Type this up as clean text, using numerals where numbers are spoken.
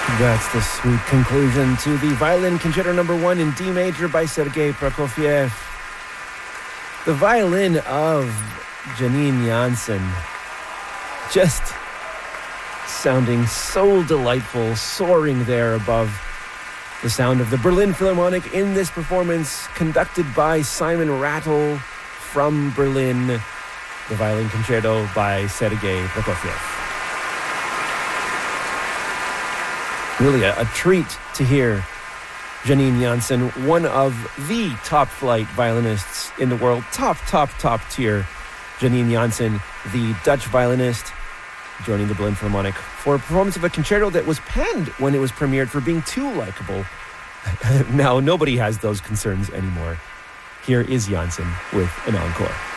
That's the sweet conclusion to the Violin Concerto No. 1 in D major by Sergei Prokofiev. The violin of Janine Jansen, just sounding so delightful, soaring there above the sound of the Berlin Philharmonic in this performance conducted by Simon Rattle from Berlin, the Violin Concerto by Sergei Prokofiev. Really a treat to hear Janine Jansen, one of the top flight violinists in the world, top tier. Janine Jansen, the Dutch violinist, joining the Berlin Philharmonic for a performance of a concerto that was panned when it was premiered for being too likable. Now, nobody has those concerns anymore. Here is Jansen with an encore.